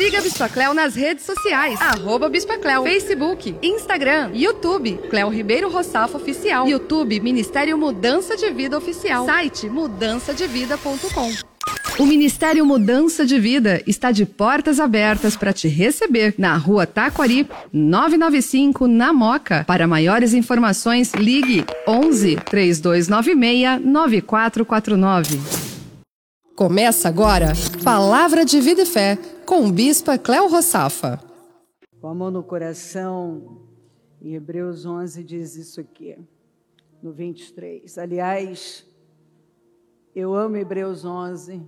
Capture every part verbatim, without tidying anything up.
Siga Bispa Cléo nas redes sociais, arroba Bispa Cléo, Facebook, Instagram, YouTube, Cléo Ribeiro Roçafo Oficial, YouTube Ministério Mudança de Vida Oficial, site mudança de vida ponto com. O Ministério Mudança de Vida está de portas abertas para te receber na Rua Taquari, novecentos e noventa e cinco, na Moca. Para maiores informações, ligue onze, três dois nove seis, nove quatro quatro nove. Começa agora Palavra de Vida e Fé com Bispa Cléo Roçafo. Com a mão no coração, em Hebreus onze diz isso aqui, no vinte e três. Aliás, eu amo Hebreus onze.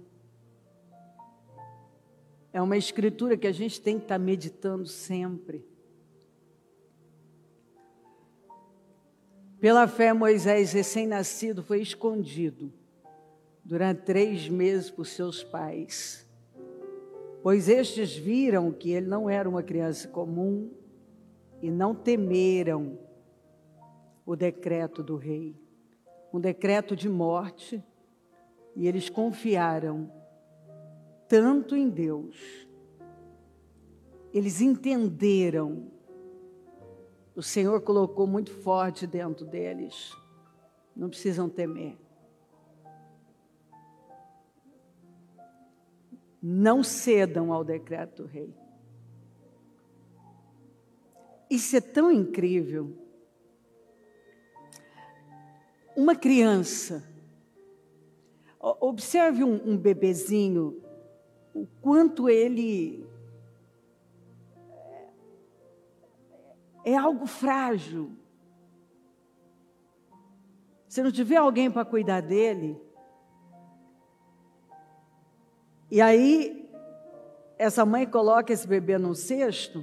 É uma escritura que a gente tem que estar meditando sempre. Pela fé, Moisés, recém-nascido, foi escondido durante três meses por seus pais, pois estes viram que ele não era uma criança comum e não temeram o decreto do rei, um decreto de morte, e eles confiaram tanto em Deus, eles entenderam, o Senhor colocou muito forte dentro deles, não precisam temer. Não cedam ao decreto do rei. Isso é tão incrível. Uma criança, observe um, um bebezinho, o quanto ele é algo frágil. Se não tiver alguém para cuidar dele, e aí essa mãe coloca esse bebê num cesto,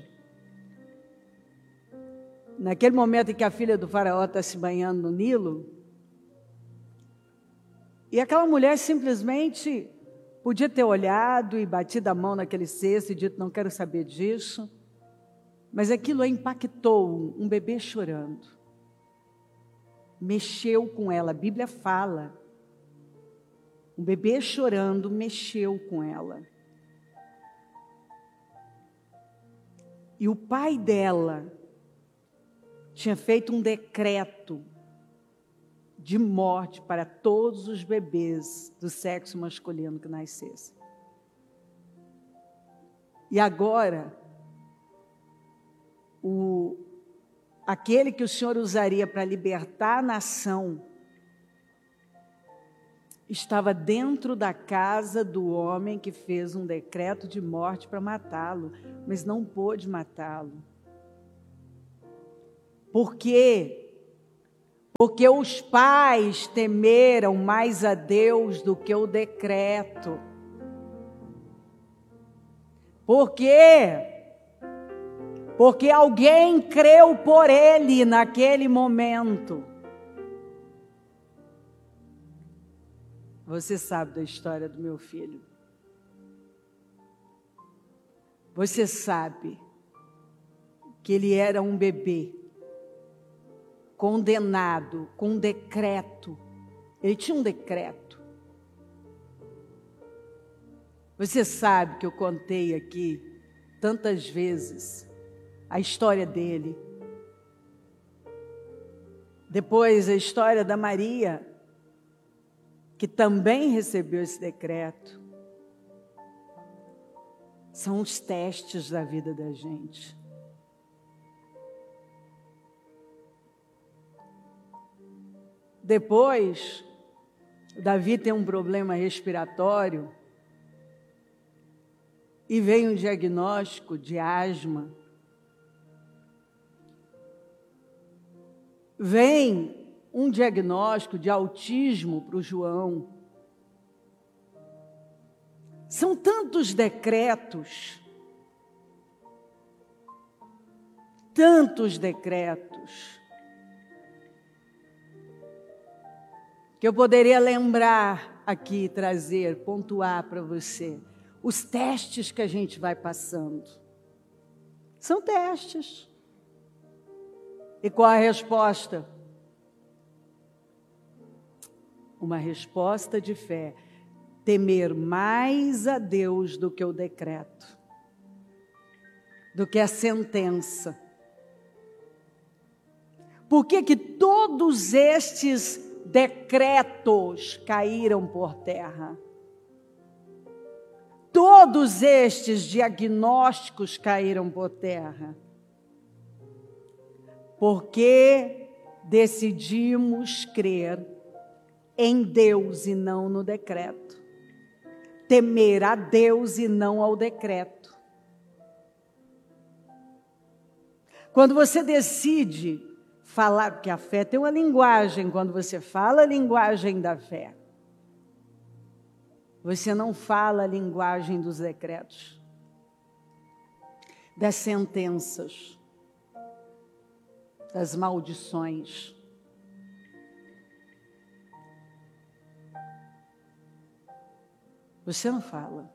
naquele momento em que a filha do faraó está se banhando no Nilo, e aquela mulher simplesmente podia ter olhado e batido a mão naquele cesto e dito, não quero saber disso, mas aquilo a impactou, um bebê chorando, mexeu com ela, a Bíblia fala, um bebê chorando mexeu com ela, e o pai dela tinha feito um decreto de morte para todos os bebês do sexo masculino que nascessem. E agora, o, aquele que o Senhor usaria para libertar a nação, estava dentro da casa do homem que fez um decreto de morte para matá-lo, mas não pôde matá-lo. Por quê? Porque os pais temeram mais a Deus do que o decreto. Por quê? Porque alguém creu por ele naquele momento. Você sabe da história do meu filho. Você sabe que ele era um bebê condenado com um decreto. Ele tinha um decreto. Você sabe que eu contei aqui tantas vezes a história dele. Depois a história da Maria, que também recebeu esse decreto. São os testes da vida da gente. Depois, Davi tem um problema respiratório e veio um diagnóstico de asma. Vem um diagnóstico de autismo para o João. São tantos decretos, tantos decretos, que eu poderia lembrar aqui, trazer, pontuar para você, os testes que a gente vai passando. São testes. E qual a resposta? Uma resposta de fé. Temer mais a Deus do que o decreto. do que a sentença. Por que que todos estes decretos caíram por terra? Todos estes diagnósticos caíram por terra. Porque decidimos crer em Deus e não no decreto. Temer a Deus e não ao decreto. Quando você decide falar, porque a fé tem uma linguagem, quando você fala a linguagem da fé, você não fala a linguagem dos decretos, das sentenças, das maldições. Você não fala.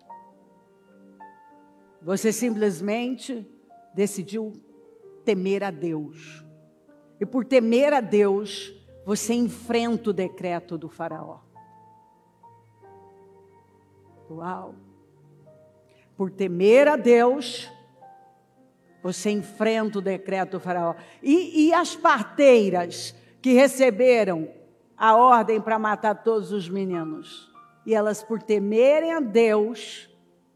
Você simplesmente decidiu temer a Deus. E por temer a Deus, você enfrenta o decreto do faraó. Uau! Por temer a Deus, você enfrenta o decreto do faraó. E, e as parteiras que receberam a ordem para matar todos os meninos? E elas, por temerem a Deus,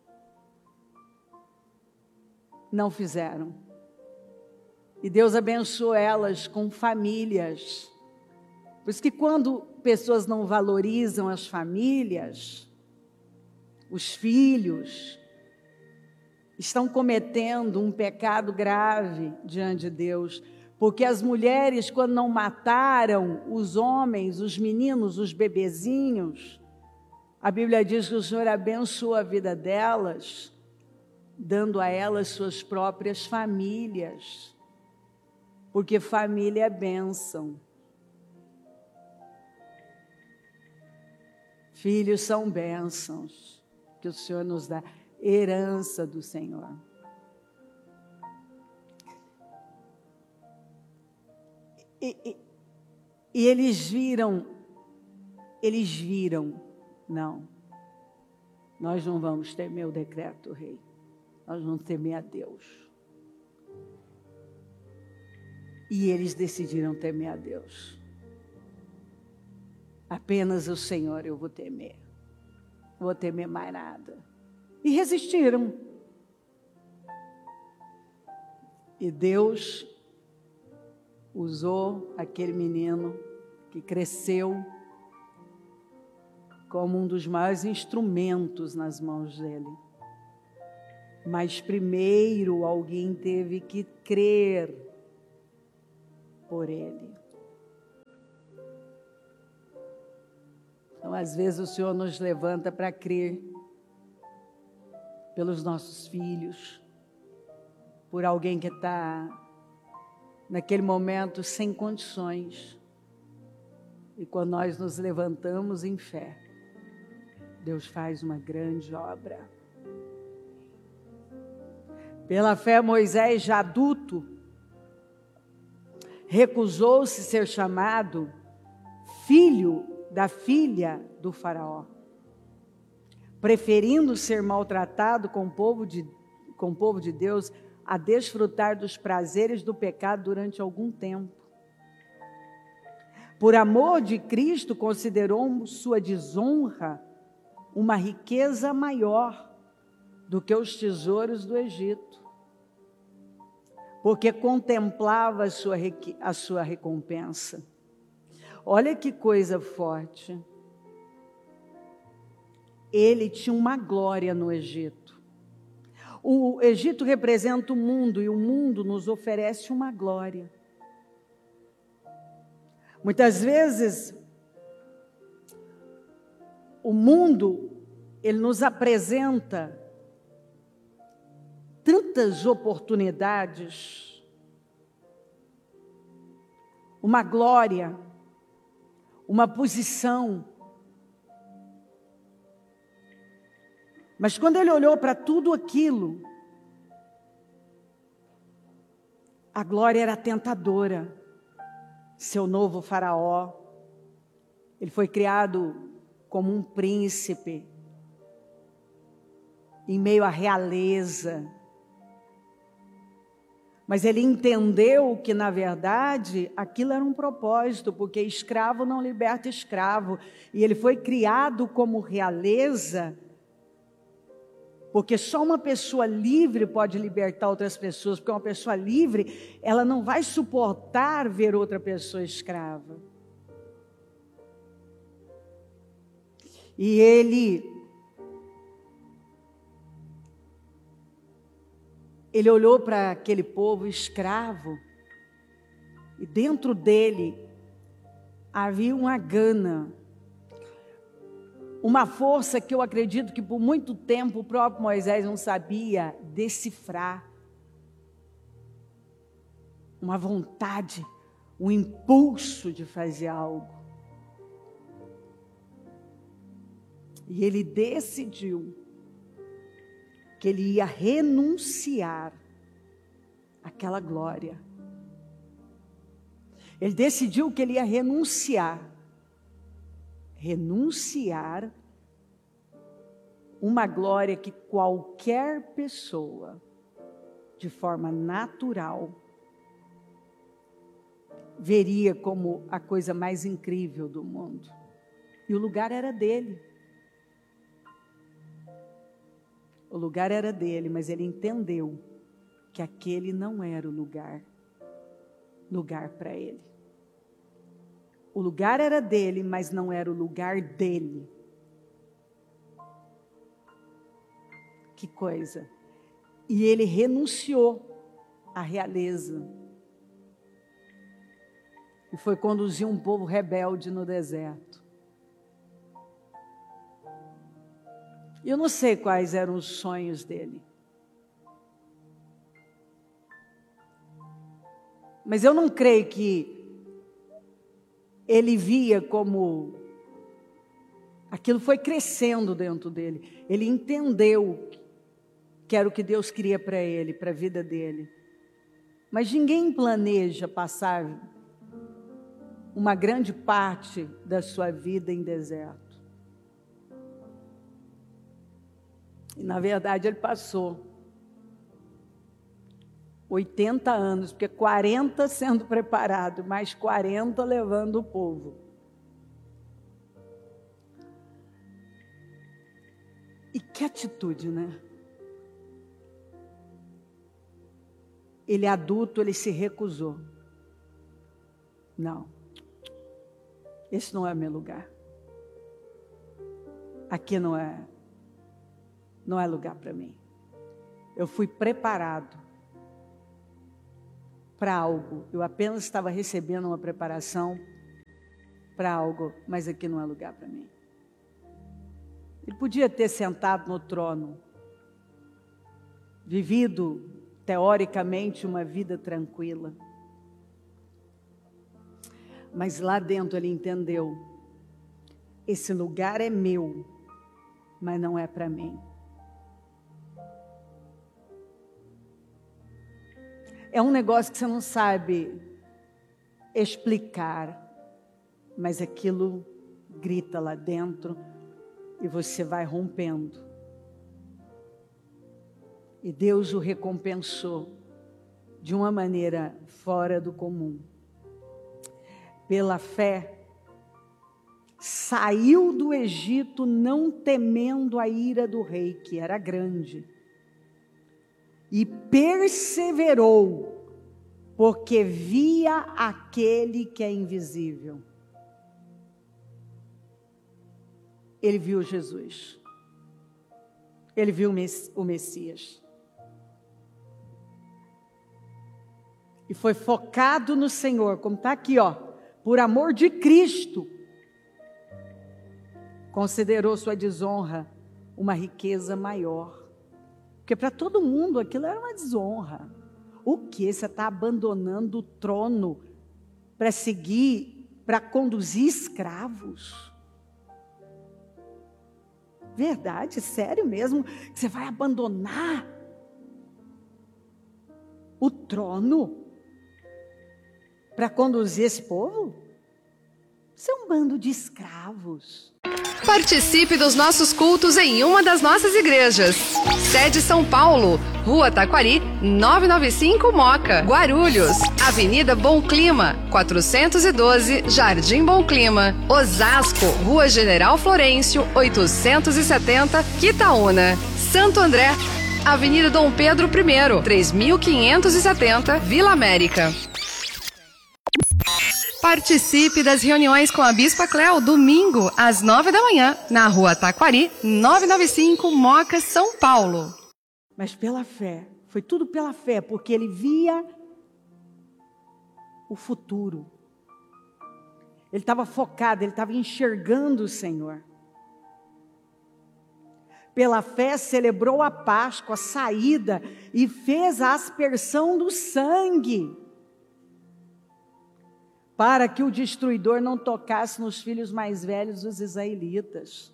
não fizeram. E Deus abençoou elas com famílias. Por isso que quando pessoas não valorizam as famílias, os filhos, estão cometendo um pecado grave diante de Deus. Porque as mulheres, quando não mataram os homens, os meninos, os bebezinhos, a Bíblia diz que o Senhor abençoou a vida delas, dando a elas suas próprias famílias. Porque família é bênção. Filhos são bênçãos que o Senhor nos dá, herança do Senhor. E, e, e eles viram, eles viram, não, nós não vamos temer o decreto do rei, nós vamos temer a Deus. E eles decidiram temer a Deus. Apenas o Senhor eu vou temer. Não vou temer mais nada. E resistiram. E Deus usou aquele menino que cresceu como um dos maiores instrumentos nas mãos dele. Mas primeiro alguém teve que crer por ele. Então, às vezes, o Senhor nos levanta para crer pelos nossos filhos, por alguém que está, naquele momento, sem condições. E quando nós nos levantamos em fé, Deus faz uma grande obra. Pela fé, Moisés, já adulto, recusou-se ser chamado filho da filha do faraó, preferindo ser maltratado com o povo de, com o povo de Deus a desfrutar dos prazeres do pecado durante algum tempo. Por amor de Cristo, considerou sua desonra uma riqueza maior do que os tesouros do Egito, porque contemplava a sua, a sua recompensa. Olha que coisa forte. Ele tinha uma glória no Egito. O Egito representa o mundo e o mundo nos oferece uma glória. Muitas vezes, o mundo, ele nos apresenta tantas oportunidades, uma glória, uma posição. Mas quando ele olhou para tudo aquilo, a glória era tentadora. Seu novo faraó, ele foi criado como um príncipe, em meio à realeza, Mas ele entendeu que, na verdade, aquilo era um propósito, porque escravo não liberta escravo. E ele foi criado como realeza, porque só uma pessoa livre pode libertar outras pessoas, porque uma pessoa livre, ela não vai suportar ver outra pessoa escrava. E ele, ele olhou para aquele povo escravo, e dentro dele havia uma gana, uma força que eu acredito que por muito tempo o próprio Moisés não sabia decifrar. Uma vontade, um impulso de fazer algo. E ele decidiu que ele ia renunciar àquela glória. Ele decidiu que ele ia renunciar. Renunciar uma glória que qualquer pessoa, de forma natural, veria como a coisa mais incrível do mundo. E o lugar era dele. O lugar era dele, mas ele entendeu que aquele não era o lugar, lugar para ele. O lugar era dele, mas não era o lugar dele. Que coisa. E ele renunciou à realeza. E foi conduzir um povo rebelde no deserto. Eu não sei quais eram os sonhos dele. Mas eu não creio que ele via como aquilo foi crescendo dentro dele. Ele entendeu que era o que Deus queria para ele, para a vida dele. Mas ninguém planeja passar uma grande parte da sua vida em deserto. E, na verdade, ele passou oitenta anos, porque quarenta sendo preparado, mais quarenta levando o povo. E que atitude, né? Ele adulto, ele se recusou. Não, esse não é meu lugar. Aqui não é, não é lugar para mim. Eu fui preparado para algo. Eu apenas estava recebendo uma preparação para algo, mas aqui não é lugar para mim. Ele podia ter sentado no trono, vivido teoricamente uma vida tranquila, mas lá dentro ele entendeu: esse lugar é meu, mas não é para mim. É um negócio que você não sabe explicar, mas aquilo grita lá dentro e você vai rompendo. E Deus o recompensou de uma maneira fora do comum. Pela fé, saiu do Egito não temendo a ira do rei, que era grande. E perseverou, porque via aquele que é invisível. Ele viu Jesus. Ele viu o Messias. E foi focado no Senhor, como está aqui, ó, por amor de Cristo. Considerou sua desonra uma riqueza maior. Porque para todo mundo aquilo era uma desonra. O que? Você está abandonando o trono para seguir, para conduzir escravos? Verdade, sério mesmo? Que você vai abandonar o trono para conduzir esse povo? Isso é um bando de escravos. Participe dos nossos cultos em uma das nossas igrejas. Sede São Paulo, Rua Taquari, novecentos e noventa e cinco Moca, Guarulhos. Avenida Bom Clima, quatrocentos e doze, Jardim Bom Clima. Osasco, Rua General Florencio, oitocentos e setenta, Quitaúna. Santo André, Avenida Dom Pedro I, três mil quinhentos e setenta, Vila América. Participe das reuniões com a Bispa Cléo, domingo, às nove da manhã, na Rua Taquari, novecentos e noventa e cinco, Moca, São Paulo. Mas pela fé, foi tudo pela fé, porque ele via o futuro. Ele estava focado, ele estava enxergando o Senhor. Pela fé celebrou a Páscoa, a saída, e fez a aspersão do sangue, para que o destruidor não tocasse nos filhos mais velhos dos israelitas.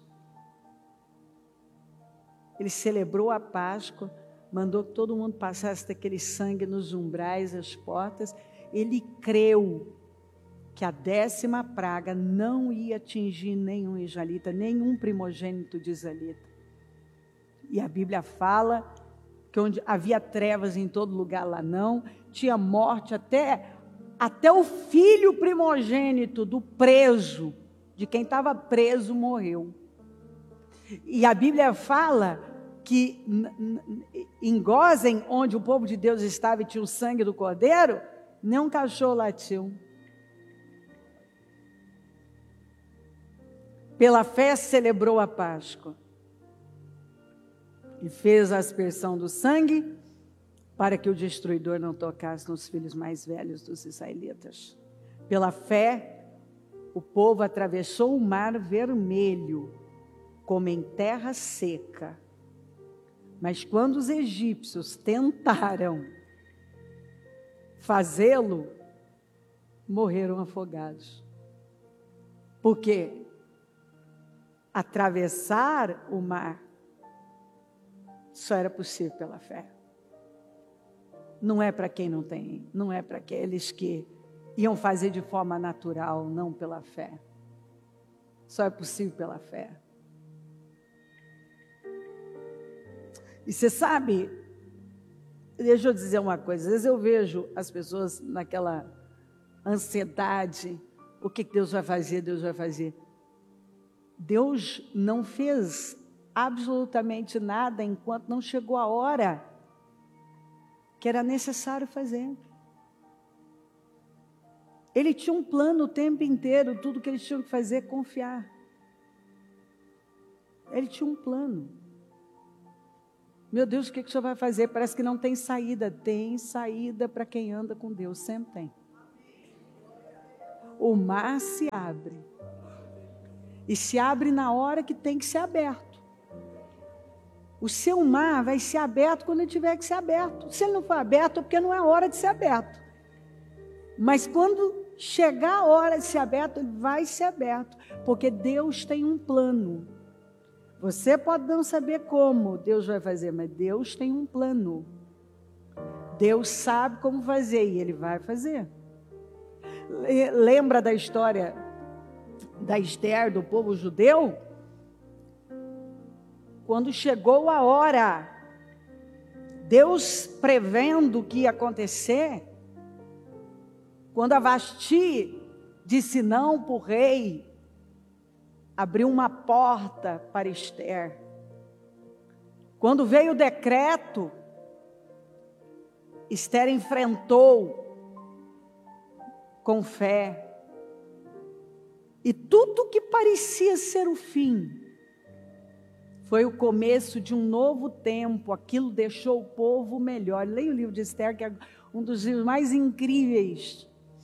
Ele celebrou a Páscoa, mandou que todo mundo passasse daquele sangue nos umbrais, as portas. Ele creu que a décima praga não ia atingir nenhum israelita, nenhum primogênito de israelita. E a Bíblia fala que onde havia trevas em todo lugar, lá não, tinha morte, até, até o filho primogênito do preso, de quem estava preso, morreu. E a Bíblia fala que em Gósen, onde o povo de Deus estava e tinha o sangue do cordeiro, nem um cachorro latiu. Pela fé celebrou a Páscoa e fez a aspersão do sangue para que o destruidor não tocasse nos filhos mais velhos dos israelitas. Pela fé, o povo atravessou o mar vermelho, como em terra seca. Mas quando os egípcios tentaram fazê-lo, morreram afogados. Porque atravessar o mar só era possível pela fé. Não é para quem não tem, não é para aqueles que iam fazer de forma natural, não pela fé. Só é possível pela fé. E você sabe, deixa eu dizer uma coisa, às vezes eu vejo as pessoas naquela ansiedade, o que Deus vai fazer, Deus vai fazer. Deus não fez absolutamente nada enquanto não chegou a hora que era necessário fazer. Ele tinha um plano o tempo inteiro, tudo que ele tinha que fazer é confiar. Ele tinha um plano. Meu Deus, o que, que o Senhor vai fazer? Parece que não tem saída. Tem saída para quem anda com Deus, sempre tem. O mar se abre. E se abre na hora que tem que ser aberto. O seu mar vai ser aberto quando ele tiver que ser aberto. Se ele não for aberto, é porque não é hora de ser aberto. Mas quando chegar a hora de ser aberto, ele vai ser aberto. Porque Deus tem um plano. Você pode não saber como Deus vai fazer, mas Deus tem um plano. Deus sabe como fazer e Ele vai fazer. Lembra da história da Esther, do povo judeu? Quando chegou a hora, Deus prevendo o que ia acontecer, quando a Vasti disse não para o rei, abriu uma porta para Esther. Quando veio o decreto, Esther enfrentou com fé. E tudo que parecia ser o fim, foi o começo de um novo tempo. Aquilo deixou o povo melhor. Leia o livro de Esther, que é um dos livros mais incríveis.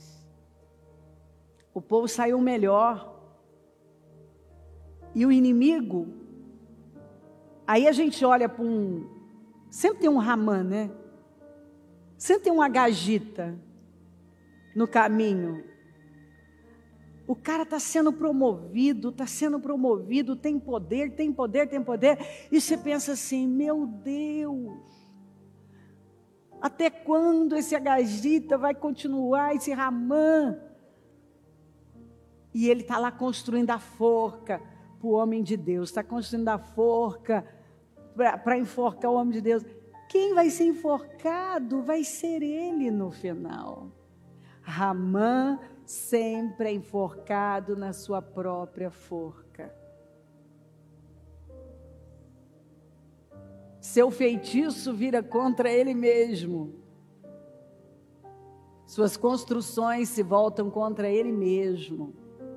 O povo saiu melhor. E o inimigo, aí a gente olha para um, sempre tem um Ramã, né? Sempre tem um Agagita no caminho. O cara está sendo promovido, está sendo promovido, tem poder, tem poder, tem poder. E você pensa assim, meu Deus, até quando esse Agagita vai continuar, esse Ramã? E ele está lá construindo a forca para o homem de Deus, está construindo a forca para enforcar o homem de Deus. O quem vai ser enforcado vai ser ele no final. Ramã sempre é enforcado na sua própria forca. Seu feitiço vira contra ele mesmo. Suas construções se voltam contra ele mesmo.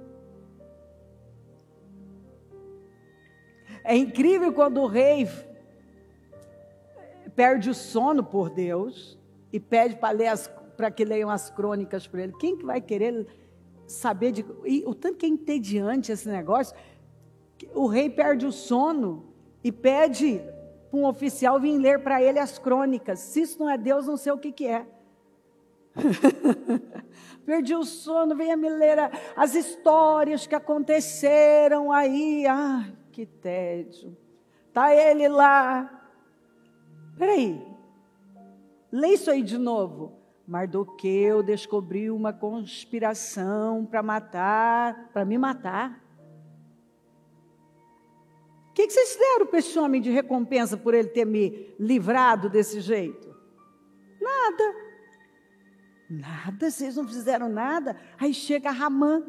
É incrível quando o rei perde o sono por Deus e pede para que leiam as crônicas para ele. Quem que vai querer saber de... E o tanto que é entediante esse negócio. O rei perde o sono e pede para um oficial vir ler para ele as crônicas. Se isso não é Deus, não sei o que que é. Perdi o sono, venha me ler as histórias que aconteceram aí. Ah, que tédio. Está ele lá. Peraí, lê isso aí de novo. Mardoqueu descobriu uma conspiração para matar, para me matar. O que, que vocês deram para esse homem de recompensa por ele ter me livrado desse jeito? Nada. Nada, vocês não fizeram nada. Aí chega Ramã.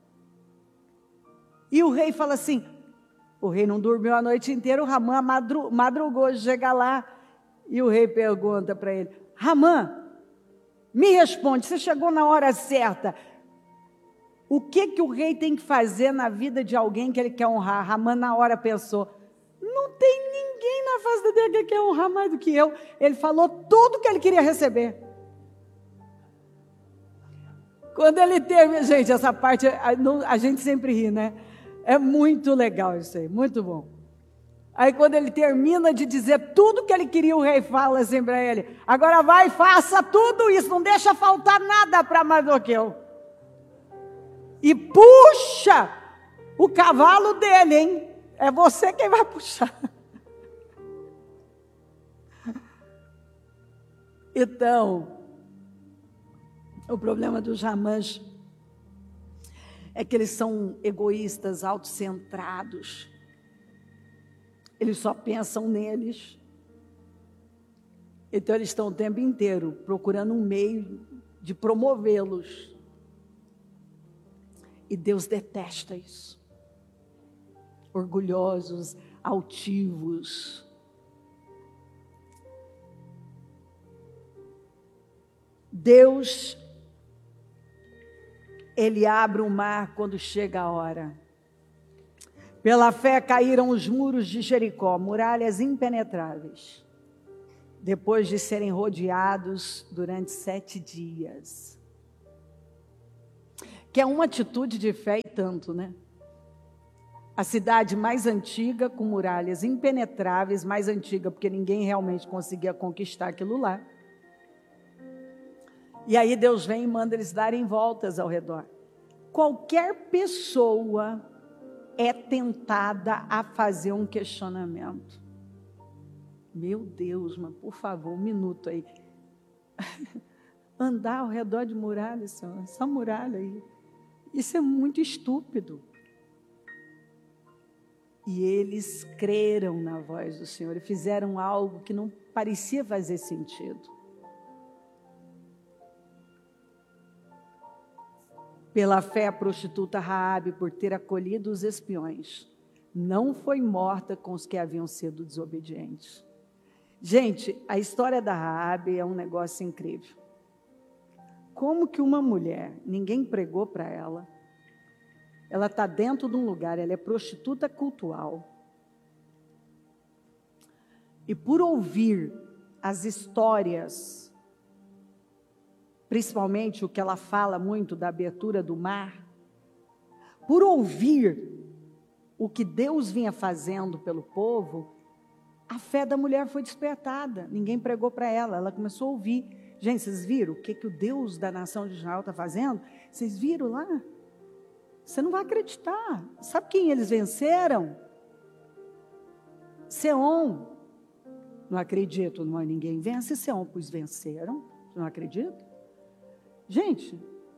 E o rei fala assim, o rei não dormiu a noite inteira, o Ramã madru, madrugou, chega lá. E o rei pergunta para ele, Ramã, me responde, você chegou na hora certa. O que que o rei tem que fazer na vida de alguém que ele quer honrar? Ramã na hora pensou, não tem ninguém na face da terra que quer honrar mais do que eu. Ele falou tudo que ele queria receber. Quando ele teve, gente, essa parte, a, a gente sempre ri, né? É muito legal isso aí, muito bom. Aí quando ele termina de dizer tudo que ele queria, o rei fala assim para ele, agora vai, faça tudo isso, não deixa faltar nada para Mardoqueu. E puxa o cavalo dele, hein? É você quem vai puxar. Então, o problema dos Ramãs é que eles são egoístas, autocentrados. Eles só pensam neles. Então eles estão o tempo inteiro procurando um meio de promovê-los. E Deus detesta isso. Orgulhosos, altivos. Deus, Ele abre o mar quando chega a hora. Pela fé caíram os muros de Jericó, muralhas impenetráveis, depois de serem rodeados durante sete dias. Que é uma atitude de fé e tanto, né? A cidade mais antiga, com muralhas impenetráveis, mais antiga, porque ninguém realmente conseguia conquistar aquilo lá. E aí Deus vem e manda eles darem voltas ao redor. Qualquer pessoa é tentada a fazer um questionamento. Meu Deus, mas por favor, um minuto aí. Andar ao redor de muralha, Senhor, essa muralha aí. Isso é muito estúpido. E eles creram na voz do Senhor e fizeram algo que não parecia fazer sentido. Pela fé, a prostituta Raabe, por ter acolhido os espiões, não foi morta com os que haviam sido desobedientes. Gente, a história da Raabe é um negócio incrível. Como que uma mulher, ninguém pregou para ela, ela está dentro de um lugar, ela é prostituta cultual, e por ouvir as histórias, principalmente o que ela fala muito da abertura do mar, por ouvir o que Deus vinha fazendo pelo povo, a fé da mulher foi despertada, ninguém pregou para ela, ela começou a ouvir. Gente, vocês viram o que, que o Deus da nação de Israel está fazendo? Vocês viram lá? Você não vai acreditar. Sabe quem eles venceram? Seom. Não acredito, não, ninguém vence Seom, pois venceram. Não acredito? Gente,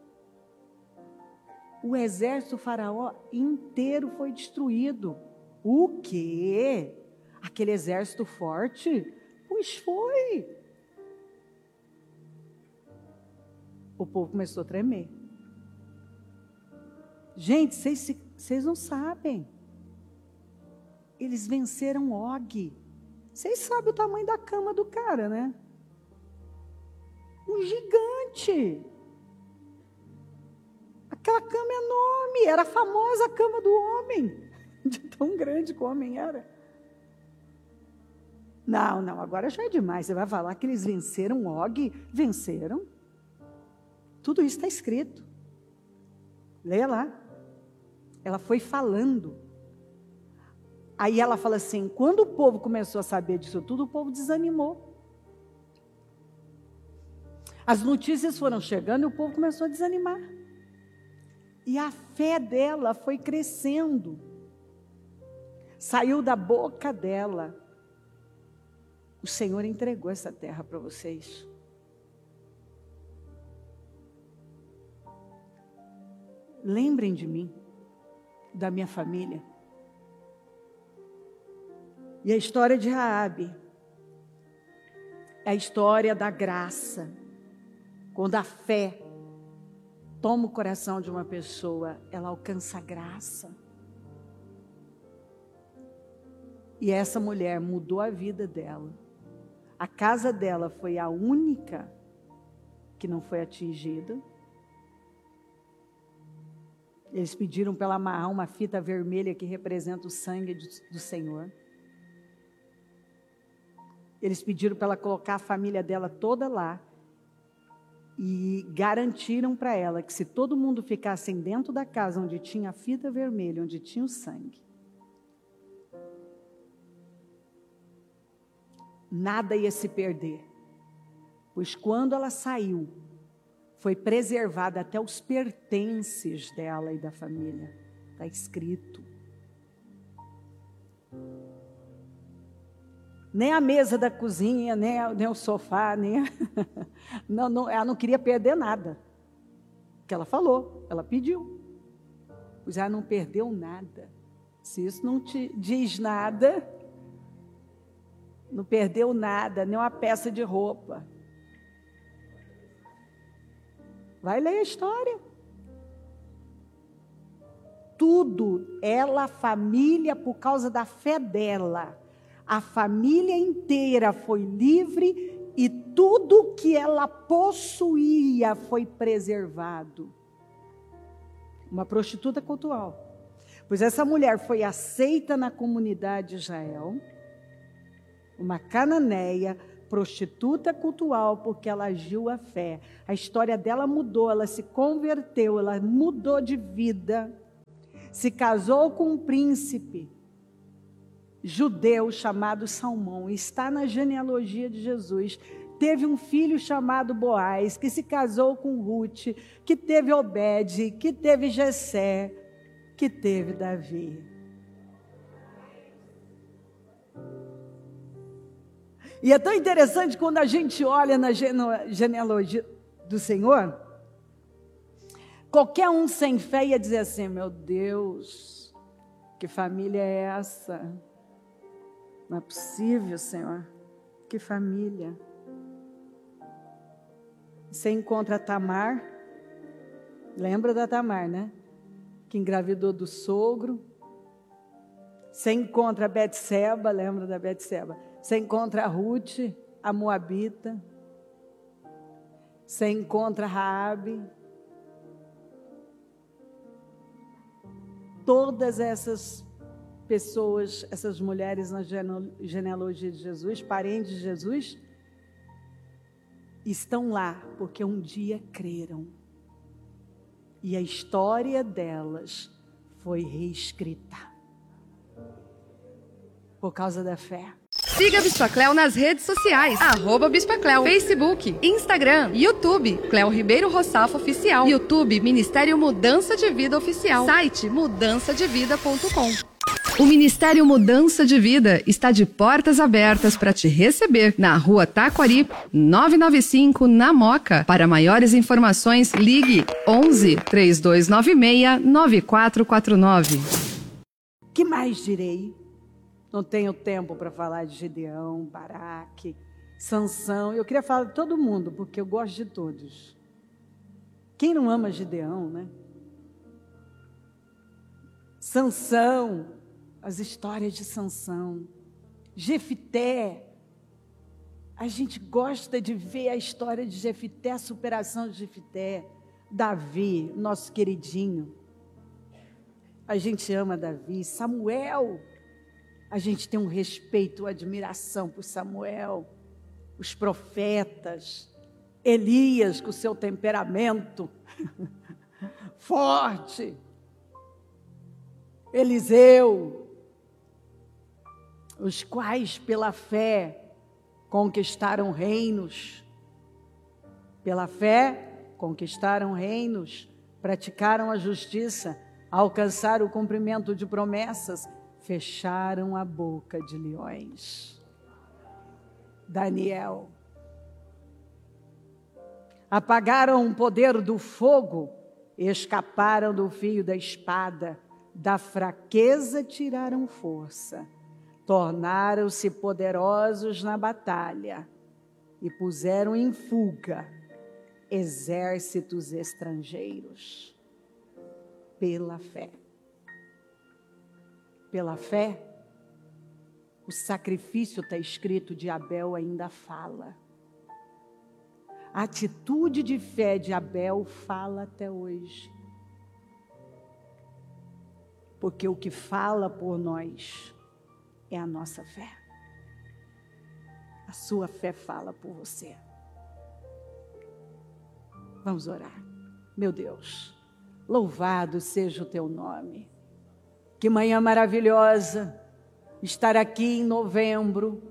o exército faraó inteiro foi destruído. O quê? Aquele exército forte? Puxa, Mas foi. O povo começou a tremer. Gente, vocês, vocês não sabem. Eles venceram Og. Vocês sabem o tamanho da cama do cara, né? Um gigante. Aquela cama enorme. Era a famosa cama do homem. De tão grande que o homem era. Não, não, agora já é demais. Você vai falar que eles venceram Og? Venceram. Tudo isso está escrito. Leia lá. Ela foi falando. Aí ela fala assim, quando o povo começou a saber disso tudo, o povo desanimou. As notícias foram chegando e o povo começou a desanimar. E a fé dela foi crescendo. Saiu da boca dela. O Senhor entregou essa terra para vocês. Lembrem de mim, da minha família. E a história de Raabe é a história da graça. Quando a fé toma o coração de uma pessoa, ela alcança a graça. E essa mulher mudou a vida dela. A casa dela foi a única que não foi atingida. Eles pediram para ela amarrar uma fita vermelha que representa o sangue do Senhor. Eles pediram para ela colocar a família dela toda lá. E garantiram para ela que se todo mundo ficasse dentro da casa onde tinha a fita vermelha, onde tinha o sangue, nada ia se perder. Pois quando ela saiu, foi preservada até os pertences dela e da família. Está escrito. Nem a mesa da cozinha, nem, a, nem o sofá, nem a... não, não, ela não queria perder nada. Que ela falou, ela pediu. Pois ela não perdeu nada. Se isso não te diz nada, não perdeu nada, nem uma peça de roupa. Vai ler a história. Tudo, ela, a família, por causa da fé dela, a família inteira foi livre e tudo que ela possuía foi preservado. Uma prostituta cultual. Pois essa mulher foi aceita na comunidade de Israel, uma cananeia, prostituta cultual, porque ela agiu a fé. A história dela mudou, ela se converteu, ela mudou de vida. Se casou com um príncipe judeu chamado Salmão, está na genealogia de Jesus. Teve um filho chamado Boaz, que se casou com Ruth, que teve Obed, que teve Jessé, que teve Davi. E é tão interessante quando a gente olha na genealogia do Senhor, qualquer um sem fé ia dizer assim, meu Deus, que família é essa? Não é possível, Senhor, que família. Você encontra Tamar, lembra da Tamar, né? Que engravidou do sogro. Você encontra Betseba, lembra da Betseba? Você encontra a Ruth, a Moabita. Você encontra Raabe. Todas essas pessoas, essas mulheres na genealogia de Jesus, parentes de Jesus, estão lá porque um dia creram. E a história delas foi reescrita por causa da fé. Siga a Bispa Cleo nas redes sociais, arroba Bispa Cleo, Facebook, Instagram, YouTube, Cleo Ribeiro Rossafo Oficial, YouTube, Ministério Mudança de Vida Oficial, site mudança de vida ponto com. O Ministério Mudança de Vida está de portas abertas para te receber na Rua Taquari, novecentos e noventa e cinco, na Moca. Para maiores informações, ligue onze, três dois nove seis, nove quatro quatro nove. Que mais direi? Não tenho tempo para falar de Gideão, Baraque, Sansão. Eu queria falar de todo mundo, porque eu gosto de todos. Quem não ama Gideão, né? Sansão, as histórias de Sansão. Jefité. A gente gosta de ver a história de Jefité, a superação de Jefité. Davi, nosso queridinho. A gente ama Davi. Samuel. A gente tem um respeito, uma admiração por Samuel. Os profetas. Elias, com seu temperamento forte. Eliseu. Os quais, pela fé, conquistaram reinos. Pela fé, conquistaram reinos, praticaram a justiça, alcançaram o cumprimento de promessas, fecharam a boca de leões. Daniel. Apagaram o poder do fogo, escaparam do fio da espada, da fraqueza tiraram força, tornaram-se poderosos na batalha e puseram em fuga exércitos estrangeiros. Pela fé. Pela fé, o sacrifício, está escrito, de Abel ainda fala. A atitude de fé de Abel fala até hoje. Porque o que fala por nós é a nossa fé. A sua fé fala por você. Vamos orar. Meu Deus, louvado seja o teu nome. Que manhã maravilhosa estar aqui em novembro.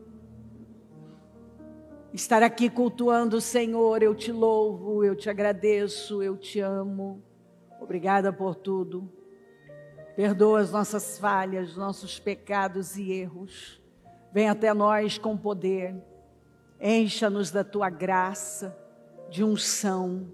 Estar aqui cultuando o Senhor. Eu te louvo, eu te agradeço, eu te amo. Obrigada por tudo. Perdoa as nossas falhas, nossos pecados e erros. Vem até nós com poder. Encha-nos da tua graça, de unção.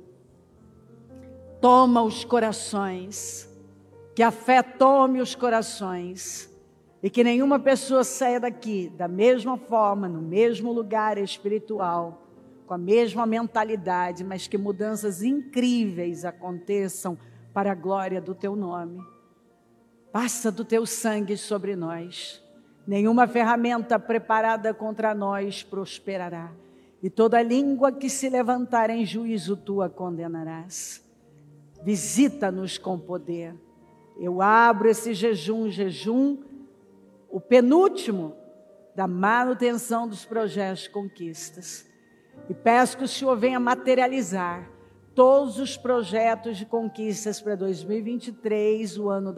Toma os corações. Que a fé tome os corações. E que nenhuma pessoa saia daqui da mesma forma, no mesmo lugar espiritual, com a mesma mentalidade, mas que mudanças incríveis aconteçam para a glória do teu nome. Passa do teu sangue sobre nós. Nenhuma ferramenta preparada contra nós prosperará. E toda língua que se levantar em juízo tu a condenarás. Visita-nos com poder. Eu abro esse jejum, jejum, o penúltimo da manutenção dos projetos de conquistas. E peço que o Senhor venha materializar todos os projetos de conquistas para dois mil e vinte e três, o ano da